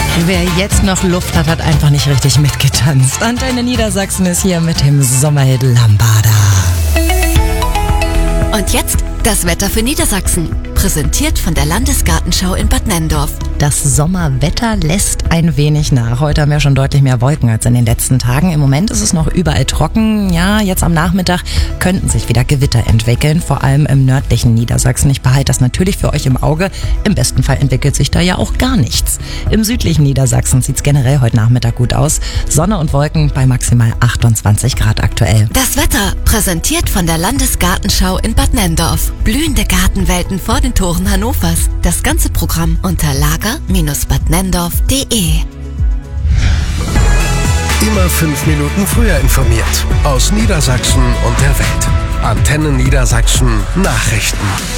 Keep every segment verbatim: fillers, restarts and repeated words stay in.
Wer jetzt noch Luft hat, hat einfach nicht richtig mitgetanzt. Antenne Niedersachsen ist hier mit dem Sommerhit Lambada. Und jetzt das Wetter für Niedersachsen. Präsentiert von der Landesgartenschau in Bad Nenndorf. Das Sommerwetter lässt ein wenig nach. Heute haben wir schon deutlich mehr Wolken als in den letzten Tagen. Im Moment ist es noch überall trocken. Ja, jetzt am Nachmittag könnten sich wieder Gewitter entwickeln, vor allem im nördlichen Niedersachsen. Ich behalte das natürlich für euch im Auge. Im besten Fall entwickelt sich da ja auch gar nichts. Im südlichen Niedersachsen sieht es generell heute Nachmittag gut aus. Sonne und Wolken bei maximal achtundzwanzig Grad aktuell. Das Wetter präsentiert von der Landesgartenschau in Bad Nenndorf. Blühende Gartenwelten vor den Toren Hannovers. Das ganze Programm unter lager Bindestrich bad nenndorf punkt de. Immer fünf Minuten früher informiert. Aus Niedersachsen und der Welt. Antenne Niedersachsen Nachrichten.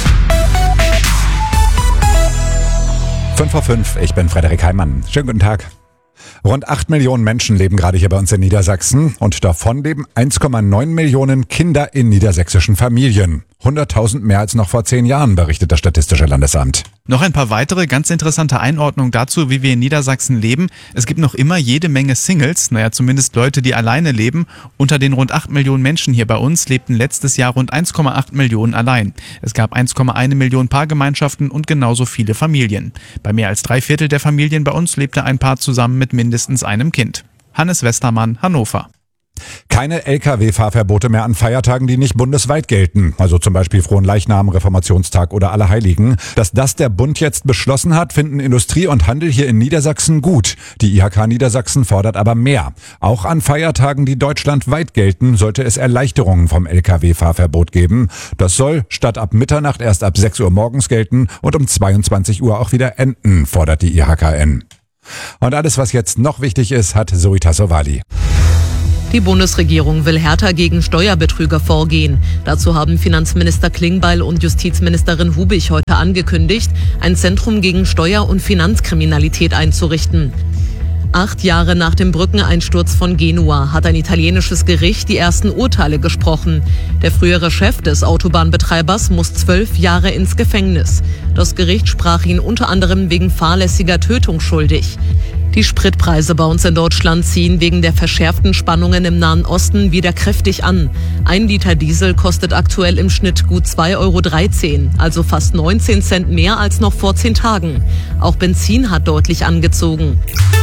fünf vor fünf, ich bin Frederik Heimann. Schönen guten Tag. Rund acht Millionen Menschen leben gerade hier bei uns in Niedersachsen und davon leben eins Komma neun Millionen Kinder in niedersächsischen Familien. hunderttausend mehr als noch vor zehn Jahren, berichtet das Statistische Landesamt. Noch ein paar weitere ganz interessante Einordnungen dazu, wie wir in Niedersachsen leben. Es gibt noch immer jede Menge Singles, naja zumindest Leute, die alleine leben. Unter den rund acht Millionen Menschen hier bei uns lebten letztes Jahr rund eins Komma acht Millionen allein. Es gab eins Komma eins Millionen Paargemeinschaften und genauso viele Familien. Bei mehr als drei Viertel der Familien bei uns lebte ein Paar zusammen mit mindestens einem Kind. Hannes Westermann, Hannover. Keine L K W-Fahrverbote mehr an Feiertagen, die nicht bundesweit gelten. Also zum Beispiel Fronleichnam, Reformationstag oder Allerheiligen. Dass das der Bund jetzt beschlossen hat, finden Industrie und Handel hier in Niedersachsen gut. Die I H K Niedersachsen fordert aber mehr. Auch an Feiertagen, die deutschlandweit gelten, sollte es Erleichterungen vom L K W-Fahrverbot geben. Das soll statt ab Mitternacht erst ab sechs Uhr morgens gelten und um zweiundzwanzig Uhr auch wieder enden, fordert die I H K N. Und alles, was jetzt noch wichtig ist, hat Zoe Tassovali. Die Bundesregierung will härter gegen Steuerbetrüger vorgehen. Dazu haben Finanzminister Klingbeil und Justizministerin Hubich heute angekündigt, ein Zentrum gegen Steuer- und Finanzkriminalität einzurichten. Acht Jahre nach dem Brückeneinsturz von Genua hat ein italienisches Gericht die ersten Urteile gesprochen. Der frühere Chef des Autobahnbetreibers muss zwölf Jahre ins Gefängnis. Das Gericht sprach ihn unter anderem wegen fahrlässiger Tötung schuldig. Die Spritpreise bei uns in Deutschland ziehen wegen der verschärften Spannungen im Nahen Osten wieder kräftig an. Ein Liter Diesel kostet aktuell im Schnitt gut zwei Euro dreizehn, also fast neunzehn Cent mehr als noch vor zehn Tagen. Auch Benzin hat deutlich angezogen.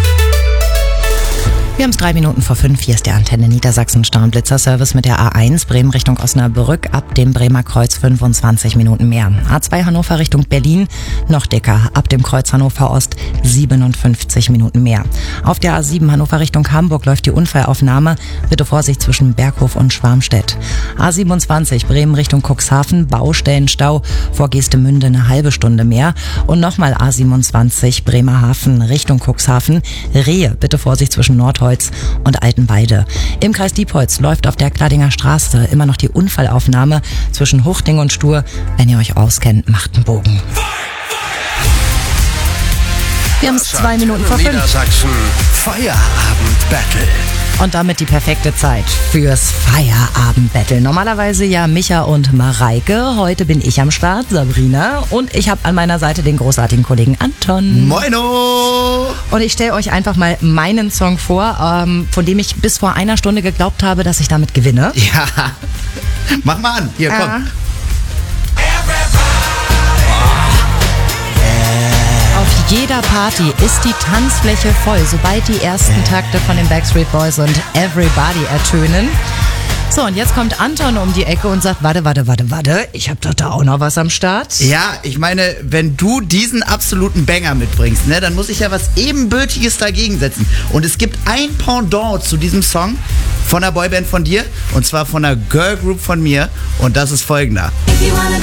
Wir haben es drei Minuten vor fünf. Hier ist der Antenne Niedersachsen Stau- und Blitzerservice mit der A eins Bremen Richtung Osnabrück ab dem Bremer Kreuz fünfundzwanzig Minuten mehr. A zwei Hannover Richtung Berlin noch dicker ab dem Kreuz Hannover Ost siebenundfünfzig Minuten mehr. Auf der A sieben Hannover Richtung Hamburg läuft die Unfallaufnahme. Bitte Vorsicht zwischen Berghof und Schwarmstedt. A siebenundzwanzig Bremen Richtung Cuxhaven Baustellenstau vor Geestemünde eine halbe Stunde mehr. Und nochmal A siebenundzwanzig Bremerhaven Richtung Cuxhaven Rehe. Bitte Vorsicht zwischen Nordholz und Altenweide. Im Kreis Diepholz läuft auf der Gladinger Straße immer noch die Unfallaufnahme zwischen Huchting und Stur. Wenn ihr euch auskennt, macht einen Bogen. Wir haben es zwei Minuten vor fünf. Niedersachsen Feierabend-Battle. Und damit die perfekte Zeit fürs Feierabend-Battle. Normalerweise ja Micha und Mareike. Heute bin ich am Start, Sabrina. Und ich habe an meiner Seite den großartigen Kollegen Anton. Moino! Und ich stelle euch einfach mal meinen Song vor, ähm, von dem ich bis vor einer Stunde geglaubt habe, dass ich damit gewinne. Ja, mach mal an. Hier, komm. Ja. Auf jeder Party ist die Tanzfläche voll, sobald die ersten Takte von den Backstreet Boys und Everybody ertönen. So, und jetzt kommt Anton um die Ecke und sagt, warte, warte, warte, warte, ich hab doch da auch noch was am Start. Ja, ich meine, wenn du diesen absoluten Banger mitbringst, ne, dann muss ich ja was Ebenbürtiges dagegen setzen. Und es gibt ein Pendant zu diesem Song von einer Boyband von dir, und zwar von einer Girlgroup von mir, und das ist folgender.